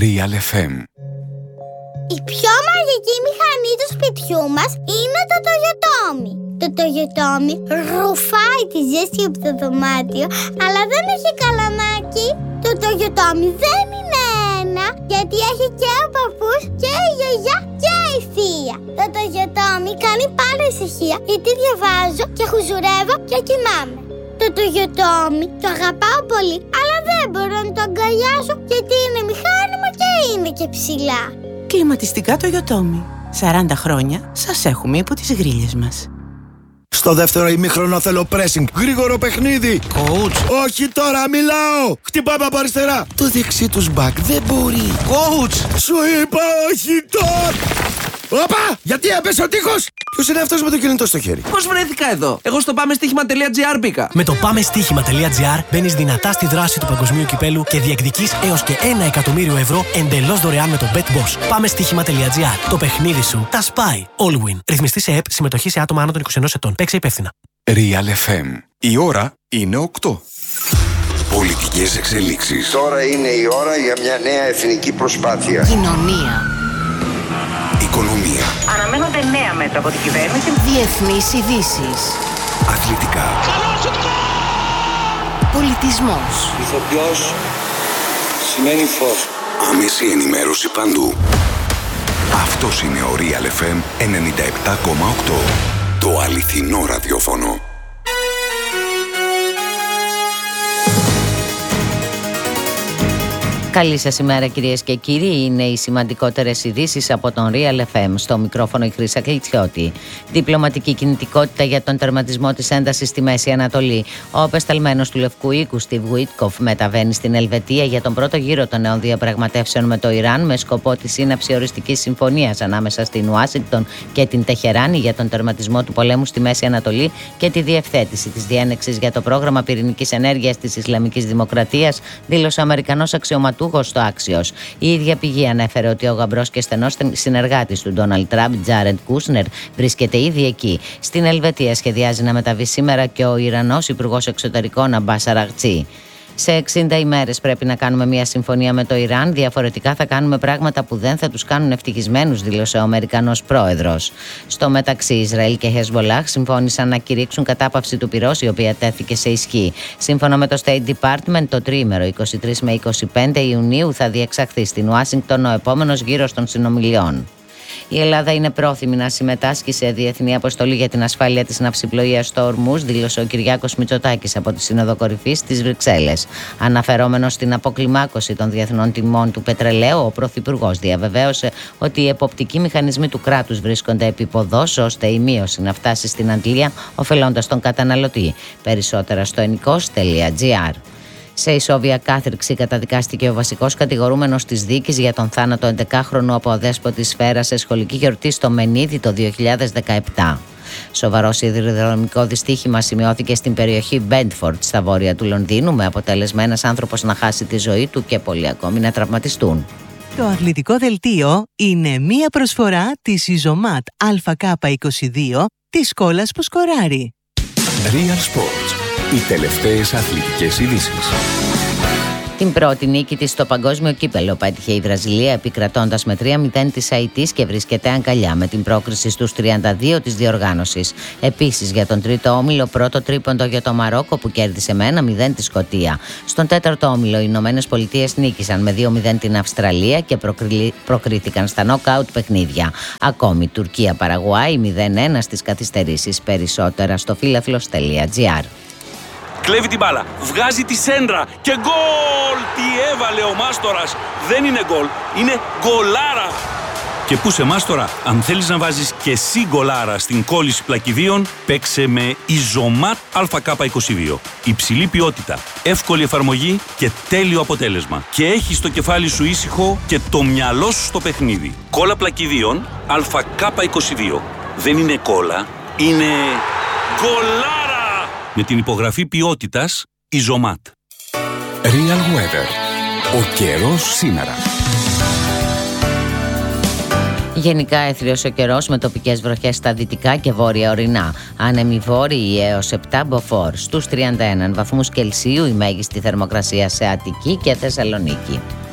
Real FM. Η πιο μαγική μηχανή του σπιτιού μας είναι το Toyotomi. Το Toyotomi ρουφάει τη ζέστη από το δωμάτιο, αλλά δεν έχει καλαμάκι. Το Toyotomi δεν είναι ένα, γιατί έχει και ο παππούς και η γιαγιά και η θεία. Το Toyotomi κάνει πάντα ησυχία, γιατί διαβάζω και χουζουρεύω και κοιμάμαι. Το Toyotomi το αγαπάω πολύ, αλλά δεν μπορώ να το αγκαλιάσω, γιατί είναι μηχάνημα και είναι και ψηλά. Κλιματιστικά Toyotomi. 40 χρόνια σας έχουμε υπό τις γρίλες μας. Στο δεύτερο ημίχρονο θέλω pressing. Γρήγορο παιχνίδι. Coach. Όχι τώρα, μιλάω. Χτυπάμε από αριστερά. Το δεξί τους μπακ δεν μπορεί. Coach. Σου είπα όχι τώρα. Όπα! Γιατί έπεσε ο τείχος! Ποιος είναι αυτός με το κινητό στο χέρι? Πώς βρέθηκα εδώ? Εγώ στο πάμεστίχημα.gr μπήκα. Με το πάμεστίχημα.gr μπαίνεις δυνατά στη δράση του παγκοσμίου κυπέλου και διεκδικείς έως και 1 εκατομμύριο ευρώ εντελώς δωρεάν με το BetBoss. Πάμεστίχημα.gr. Το παιχνίδι σου τα σπάει. All win. Ρυθμιστή σε ΕΠ. Συμμετοχή σε άτομα άνω των 21 ετών. Παίξε υπεύθυνα. Real FM. Η ώρα είναι 8. Πολιτικές εξελίξεις. Τώρα είναι η ώρα για μια νέα εθνική προσπάθεια. Κοινωνία. Οικονομία. Αναμένονται νέα μέτρα από την κυβέρνηση. Διεθνείς ειδήσεις. Αθλητικά. Πολιτισμός. Ηθοποιός σημαίνει φως. Άμεση ενημέρωση παντού. Αυτός είναι ο Real FM 97,8. Το αληθινό ραδιόφωνο. Καλή σας ημέρα κυρίες και κύριοι, είναι οι σημαντικότερες ειδήσεις από τον Real FM. Στο μικρόφωνο η Χρύσα Κλιτσιώτη. Διπλωματική κινητικότητα για τον τερματισμό της έντασης στη Μέση Ανατολή. Ο απεσταλμένος του Λευκού Οίκου, Στιβ Γουίτκοφ, μεταβαίνει στην Ελβετία για τον πρώτο γύρο των νέων διαπραγματεύσεων με το Ιράν, με σκοπό τη σύναψη οριστικής συμφωνίας ανάμεσα στην Ουάσιγκτον και την Τεχεράνη για τον τερματισμό του πολέμου στη Μέση Ανατολή και τη διευθέτηση της διένεξης για το πρόγραμμα πυρηνικής ενέργειας της Ισλαμικής Δημοκρατίας, δήλωσε ο Αμερικανός αξιωματούχος στο Άξιος. Η ίδια πηγή ανέφερε ότι ο γαμπρός και στενός συνεργάτης του Ντόναλντ Τραμπ, Τζάρεντ Κούσνερ, βρίσκεται ήδη εκεί. Στην Ελβετία σχεδιάζει να μεταβεί σήμερα και ο Ιρανός Υπουργός Εξωτερικών Αμπάς Αραγτσί. Σε 60 ημέρες πρέπει να κάνουμε μια συμφωνία με το Ιράν, διαφορετικά θα κάνουμε πράγματα που δεν θα τους κάνουν ευτυχισμένους, δήλωσε ο Αμερικανός πρόεδρος. Στο μεταξύ, Ισραήλ και Χεσβολάχ συμφώνησαν να κηρύξουν κατάπαυση του πυρός, η οποία τέθηκε σε ισχύ. Σύμφωνα με το State Department, το τρίμερο 23 με 25 Ιουνίου θα διεξαχθεί στην Ουάσιγκτον ο επόμενος γύρος των συνομιλιών. Η Ελλάδα είναι πρόθυμη να συμμετάσχει σε διεθνή αποστολή για την ασφάλεια της ναυσιπλοείας στο Ορμούζ, δήλωσε ο Κυριάκος Μητσοτάκης από τη Σύνοδο Κορυφής στις Βρυξέλλες. Αναφερόμενος στην αποκλιμάκωση των διεθνών τιμών του πετρελαίου, ο Πρωθυπουργός διαβεβαίωσε ότι οι εποπτικοί μηχανισμοί του κράτους βρίσκονται επίποδος, ώστε η μείωση να φτάσει στην αντλία, ωφελώντας τον καταναλωτή. Περισσότερα στο ennikos.gr. Σε ισόβια κάθριξη καταδικάστηκε ο βασικός κατηγορούμενος της δίκης για τον θάνατο 11χρονου από αδέσποτη σφαίρα σε σχολική γιορτή στο Μενίδη το 2017. Σοβαρό σιδηροδρομικό δυστύχημα σημειώθηκε στην περιοχή Μπέντφορντ στα βόρεια του Λονδίνου, με αποτέλεσμα ένας άνθρωπος να χάσει τη ζωή του και πολλοί ακόμη να τραυματιστούν. Το αθλητικό δελτίο είναι μία προσφορά της Ιζωμάτ ΑΚ22 της σκόλας που σκοράρει. Real Sports. Οι τελευταίες αθλητικές ειδήσεις. Την πρώτη νίκη της στο παγκόσμιο κύπελλο πέτυχε η Βραζιλία, επικρατώντας με 3-0 της Αϊτής και βρίσκεται αγκαλιά με την πρόκριση στους 32 της διοργάνωσης. Επίσης, για τον τρίτο όμιλο, πρώτο τρίποντο για το Μαρόκο που κέρδισε με 1-0 τη Σκωτία. Στον τέταρτο όμιλο, οι Ηνωμένες Πολιτείες νίκησαν με 2-0 την Αυστραλία και προκρίθηκαν στα νοκάουτ παιχνίδια. Ακόμη, Τουρκία-Παραγουάη 0-1 στις καθυστερήσεις. Περισσότερα στο φίλαθλος.gr. Κλέβει την μπάλα, βγάζει τη σέντρα και γκολ! Τι έβαλε ο Μάστορας! Δεν είναι γκολ, είναι γκολάρα! Και πού σε Μάστορα, αν θέλεις να βάζεις και εσύ γκολάρα στην κόλληση πλακιδίων, παίξε με Ιζωμάτ ΑΚ22. Υψηλή ποιότητα, εύκολη εφαρμογή και τέλειο αποτέλεσμα. Και έχεις το κεφάλι σου ήσυχο και το μυαλό σου στο παιχνίδι. Κόλλα πλακιδίων ΑΚ22. Δεν είναι κόλλα, είναι γκολάρα! Με την υπογραφή ποιότητας Ιζωμάτ. Real Weather. Ο καιρός σήμερα. Γενικά έθριος ο καιρός με τοπικές βροχές στα δυτικά και βόρεια ορεινά. Άνεμοι βόρειοι έως 7 μποφόρ. Στους 31 βαθμούς Κελσίου η μέγιστη θερμοκρασία σε Αττική και Θεσσαλονίκη.